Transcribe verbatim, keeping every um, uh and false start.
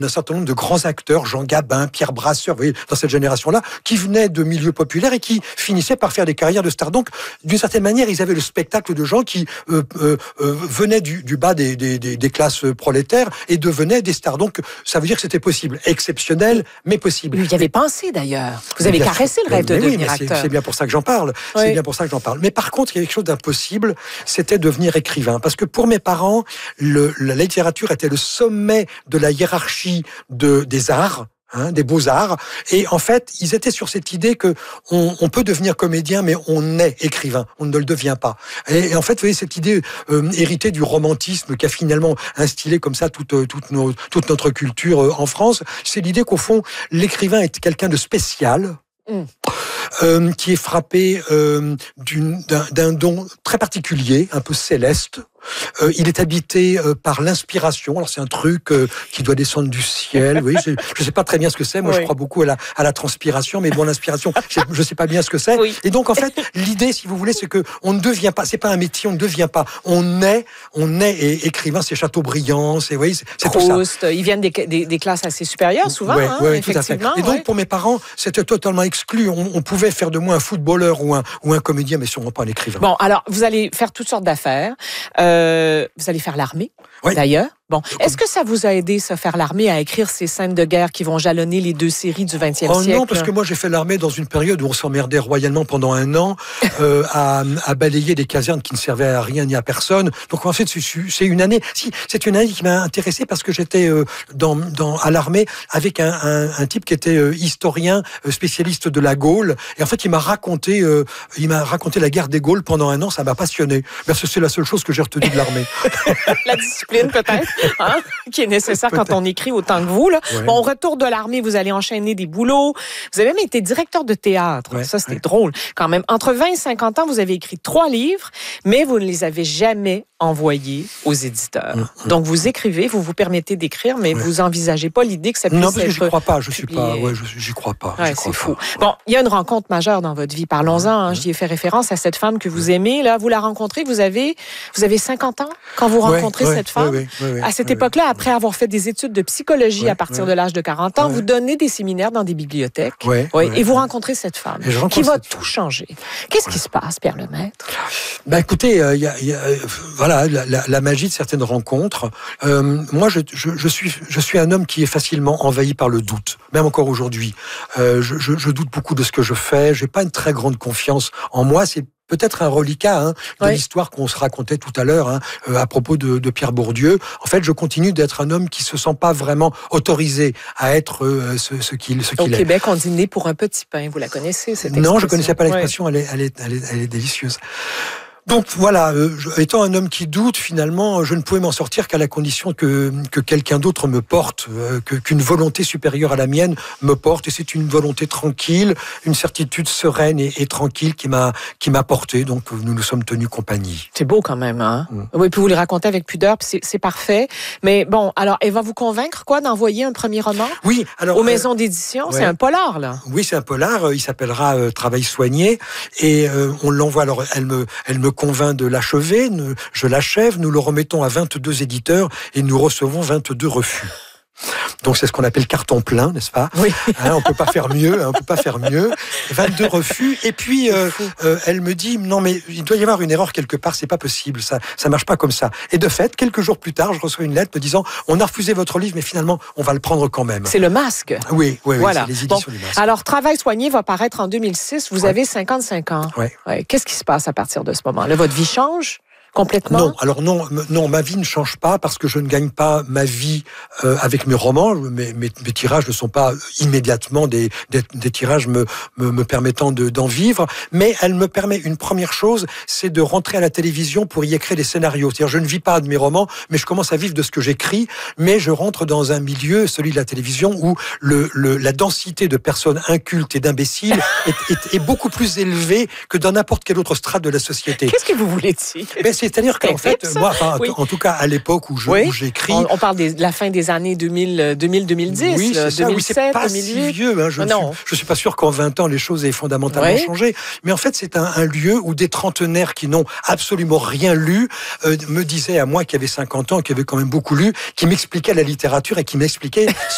d'un certain nombre de grands acteurs, Jean Gabin, Pierre Brasseur, vous voyez, dans cette génération-là, qui venaient de milieux populaires et qui finissaient par faire des carrières de stars. Donc, d'une certaine manière, ils avaient le spectacle de gens qui euh, euh, euh, venaient du, du bas des, des, des, des classes prolétaires et devenaient des stars. Donc, ça veut dire que c'était possible. Exceptionnel, mais possible. Vous y avez pensé, d'ailleurs. Vous avez caressé le rêve de devenir oui, acteur. C'est bien pour ça que j'en parle. Oui. C'est bien pour ça que j'en parle. Mais par contre, il y a quelque chose d'impossible, c'était devenir écrivain. Parce que pour mes parents, le, la littérature était le sommet de la hiérarchie de, des arts, hein, des beaux-arts. Et en fait, ils étaient sur cette idée que on, on peut devenir comédien, mais on est écrivain, on ne le devient pas. Et, et en fait, vous voyez, cette idée euh, héritée du romantisme qui a finalement instillé comme ça toute, toute, nos, toute notre culture euh, en France, c'est l'idée qu'au fond, l'écrivain est quelqu'un de spécial, mmh. euh, qui est frappé euh, d'une, d'un, d'un don très particulier, un peu céleste. Euh, il est habité euh, par l'inspiration. Alors c'est un truc euh, qui doit descendre du ciel. Oui, je ne sais pas très bien ce que c'est. Moi, oui. je crois beaucoup à la, à la transpiration, mais bon, l'inspiration, je ne sais pas bien ce que c'est. Oui. Et donc, en fait, l'idée, si vous voulez, c'est que on ne devient pas. C'est pas un métier, on ne devient pas. On est, on est et écrivain. C'est Chateaubriand, c'est oui, c'est, c'est tout ça. Ils viennent des, des, des classes assez supérieures, souvent. Ouais, hein, ouais, effectivement. Tout à fait. Et donc, ouais. pour mes parents, c'était totalement exclu. On, on pouvait faire de moi un footballeur ou un ou un comédien, mais sûrement pas un écrivain. Bon, alors, vous allez faire toutes sortes d'affaires. Euh, vous allez faire l'armée, oui. d'ailleurs. Bon, est-ce que ça vous a aidé, ça, faire l'armée, à écrire ces scènes de guerre qui vont jalonner les deux séries du vingtième oh siècle? Non, parce que moi, j'ai fait l'armée dans une période où on s'emmerdait royalement pendant un an euh, à, à balayer des casernes qui ne servaient à rien ni à personne. Donc, en fait, c'est une année... Si, c'est une année qui m'a intéressé parce que j'étais euh, dans, dans, à l'armée avec un, un, un type qui était euh, historien, euh, spécialiste de la Gaule. Et en fait, il m'a raconté, euh, il m'a raconté la guerre des Gaules pendant un an. Ça m'a passionné. Parce que c'est la seule chose que j'ai retenue de l'armée. La discipline, peut-être. Hein, qui est nécessaire Peut-être. Quand on écrit autant que vous. Là. Ouais. Bon, au retour de l'armée, vous allez enchaîner des boulots. Vous avez même été directeur de théâtre. Ouais. Ça, c'était ouais. drôle. Quand même, entre vingt et cinquante ans, vous avez écrit trois livres, mais vous ne les avez jamais envoyés aux éditeurs. Mmh. Donc, vous écrivez, vous vous permettez d'écrire, mais ouais. vous n'envisagez pas l'idée que ça puisse être... Non, parce que j'y crois pas. Je suis pas... Ouais, je, j'y crois pas. Ouais, j'y crois c'est pas. fou. Bon, il y a une rencontre majeure dans votre vie. Parlons-en. Hein. J'y ai fait référence à cette femme que vous aimez. Là, vous la rencontrez. Vous avez, vous avez cinquante ans quand vous rencontrez ouais, cette femme. Ouais, ouais, ouais, à cette ouais, époque-là, ouais. après avoir fait des études de psychologie ouais, à partir ouais. de l'âge de quarante ans, ouais. vous donnez des séminaires dans des bibliothèques. Ouais, ouais, et vous rencontrez cette femme qui va tout changer. Qu'est-ce ouais. qui se passe, Pierre Lemaître? Ben écoutez, il euh, y, a, y a voilà la, la, la magie de certaines rencontres. Euh, moi, je, je, je suis je suis un homme qui est facilement envahi par le doute, même encore aujourd'hui. Euh, je, je, je doute beaucoup de ce que je fais. J'ai pas une très grande confiance en moi. C'est peut-être un reliquat hein, de oui. l'histoire qu'on se racontait tout à l'heure hein, euh, à propos de, de Pierre Bourdieu. En fait, je continue d'être un homme qui se sent pas vraiment autorisé à être euh, ce, ce qu'il ce qu'il est. Au Québec, on dit né pour un petit pain. Vous la connaissez, cette expression? Non, je connaissais pas l'expression. Ouais. Elle, est, elle, est, elle, est, elle est délicieuse. Donc voilà, euh, étant un homme qui doute, finalement, je ne pouvais m'en sortir qu'à la condition que, que quelqu'un d'autre me porte, euh, que, qu'une volonté supérieure à la mienne me porte. Et c'est une volonté tranquille, une certitude sereine et, et tranquille qui m'a qui m'a porté. Donc nous nous sommes tenus compagnie. C'est beau quand même, hein? Mm. Oui, puis vous le racontez avec pudeur, puis c'est, c'est parfait. Mais bon, alors, elle va vous convaincre, quoi, d'envoyer un premier roman? Oui, alors... Aux euh, maisons d'édition, ouais. c'est un polar, là. Oui, c'est un polar. Il s'appellera euh, Travail soigné. Et euh, on l'envoie, alors elle me, elle me convainc de l'achever, je l'achève, nous le remettons à vingt-deux éditeurs et nous recevons vingt-deux refus. Donc c'est ce qu'on appelle carton plein, n'est-ce pas? Oui. Hein, on peut pas faire mieux, hein, on peut pas faire mieux. vingt-deux refus. Et puis euh, euh, elle me dit non mais il doit y avoir une erreur quelque part, c'est pas possible, ça ça marche pas comme ça. Et de fait, quelques jours plus tard, je reçois une lettre me disant on a refusé votre livre, mais finalement on va le prendre quand même. C'est le Masque. Oui, oui, oui voilà. C'est les éditions bon. du Masque. Alors Travail soigné va paraître en deux mille six. Vous ouais. avez cinquante-cinq ans. Ouais. Ouais. Qu'est-ce qui se passe à partir de ce moment-là? Votre vie change? Complètement? Non, alors non, non, ma vie ne change pas parce que je ne gagne pas ma vie euh, avec mes romans. Mes, mes, mes tirages ne sont pas immédiatement des, des, des tirages me, me, me permettant de, d'en vivre, mais elle me permet une première chose, c'est de rentrer à la télévision pour y écrire des scénarios. C'est-à-dire, je ne vis pas de mes romans, mais je commence à vivre de ce que j'écris, mais je rentre dans un milieu, celui de la télévision, où le, le, la densité de personnes incultes et d'imbéciles est, est, est beaucoup plus élevée que dans n'importe quelle autre strate de la société. Qu'est-ce que vous voulez dire? Mais c'est-à-dire qu'en fait, moi, enfin, oui. en tout cas, à l'époque où, je, oui. où j'écris... On, on parle des, de la fin des années deux mille, deux mille, deux mille dix, oui, c'est ça, deux mille sept, oui, c'est pas deux mille huit. Si vieux. Hein, je, non. ne suis, je suis pas sûr qu'en vingt ans, les choses aient fondamentalement oui. changé. Mais en fait, c'est un, un lieu où des trentenaires qui n'ont absolument rien lu euh, me disaient à moi, qui avait cinquante ans, qui avait quand même beaucoup lu, qui m'expliquaient la littérature et qui m'expliquaient